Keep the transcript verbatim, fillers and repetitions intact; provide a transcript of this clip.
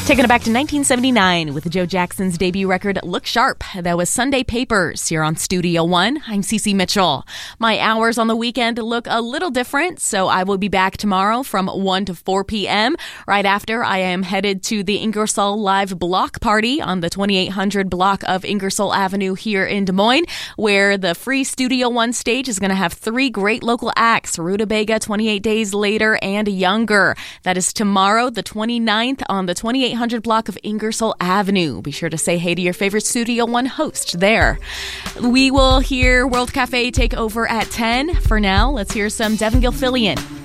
Taking it back to nineteen seventy-nine with Joe Jackson's debut record, Look Sharp. That was Sunday Papers here on Studio One. I'm Cece Mitchell. My hours on the weekend look a little different, so I will be back tomorrow from one to four p.m. Right after, I am headed to the Ingersoll Live Block Party on the twenty-eight hundred block of Ingersoll Avenue here in Des Moines, where the free Studio One stage is going to have three great local acts, Rutabaga, twenty-eight Days Later, and Younger. That is tomorrow, the twenty-ninth, on the twenty-eight hundred block of Ingersoll Avenue. Be sure to say hey to your favorite Studio One host there. We will hear World Cafe take over at ten. For now, let's hear some Devin Gilfillian.